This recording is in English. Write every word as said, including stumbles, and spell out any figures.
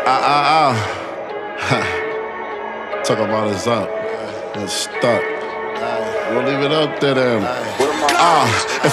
Ah, ah, ah. Talk about it's up. It's stuck. We'll leave it up there then. Ah, if